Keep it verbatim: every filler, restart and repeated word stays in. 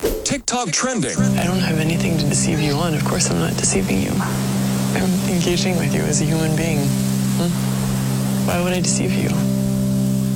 TikTok trending. I don't have anything to deceive you on. Of course I'm not deceiving you. I'm engaging with you as a human being. Hmm? Why would I deceive you?